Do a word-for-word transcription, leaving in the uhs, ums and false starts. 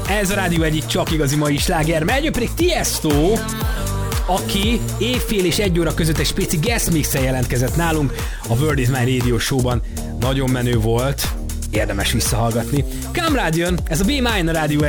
Ez a Rádió egyik csak igazi mai sláger. Megy pedig Tiesto, aki évfél és egy óra között egy spéci guest mixen jelentkezett nálunk a World is My Radio Show-ban. Nagyon menő volt, érdemes visszahallgatni. Kamrád jön, ez a Be Mine a Rádió